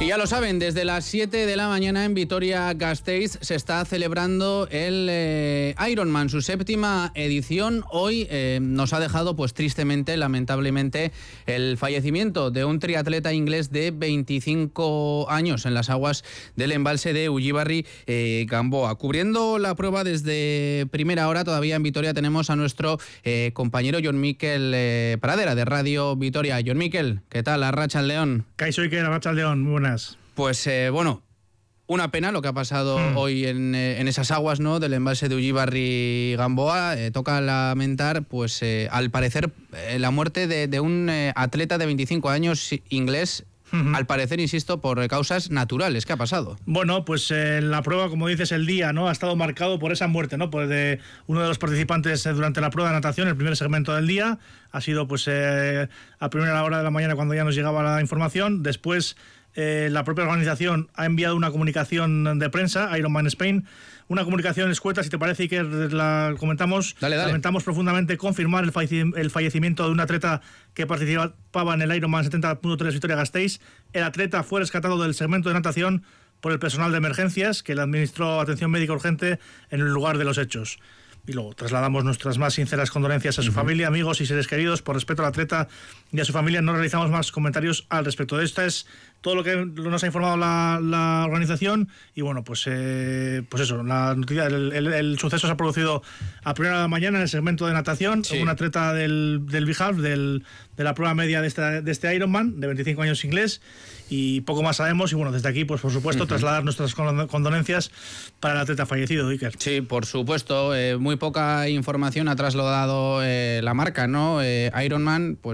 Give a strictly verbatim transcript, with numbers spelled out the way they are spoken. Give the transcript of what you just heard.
ya lo saben, desde las siete de la mañana en Vitoria-Gasteiz se está celebrando el eh, Ironman, su séptima edición. Hoy eh, nos ha dejado, pues tristemente, lamentablemente, el fallecimiento de un triatleta inglés de veinticinco años en las aguas del embalse de Ullibarri, eh, Gamboa. Cubriendo la prueba desde primera hora, todavía en Vitoria tenemos a nuestro eh, compañero Jon Miquel eh, Pradera, de Radio Vitoria. Jon Miquel, ¿qué tal? Arratsaldeon. Kaixo Iker, Arratsaldeon, muy buenas. Pues eh, bueno, una pena lo que ha pasado mm. hoy en, en esas aguas, ¿no?, del embalse de Ullibarri, Gamboa. Eh, toca lamentar, pues eh, al parecer, eh, la muerte de, de un eh, atleta de veinticinco años inglés. Uh-huh. Al parecer, insisto, por causas naturales. ¿Qué ha pasado? Bueno, pues eh, la prueba, como dices, el día, ¿no?, ha estado marcado por esa muerte, ¿no?, pues de uno de los participantes eh, durante la prueba de natación, el primer segmento del día. Ha sido pues eh, a primera hora de la mañana cuando ya nos llegaba la información. Después eh, la propia organización ha enviado una comunicación de prensa, Ironman Spain, una comunicación escueta, si te parece, y que la comentamos. Dale, dale. Lamentamos profundamente confirmar el, falle- el fallecimiento de un atleta que participaba en el Ironman setenta punto tres Vitoria-Gasteiz. El atleta fue rescatado del segmento de natación por el personal de emergencias, que le administró atención médica urgente en el lugar de los hechos. Y luego trasladamos nuestras más sinceras condolencias a su uh-huh. familia, amigos y seres queridos. Por respeto al atleta y a su familia, no realizamos más comentarios al respecto. De esto es todo lo que nos ha informado la, la organización. Y bueno, pues eh, pues eso, la noticia, el, el, el suceso se ha producido a primera hora de la mañana en el segmento de natación. Sí. Un atleta del, del Big Half, del, de la prueba media de este, de este Ironman, de veinticinco años inglés. Y poco más sabemos. Y bueno, desde aquí, pues por supuesto, uh-huh. trasladar nuestras condolencias para el atleta fallecido, Iker. Sí, por supuesto. Eh, muy poca información ha trasladado eh, la marca, ¿no? Eh, Ironman, pues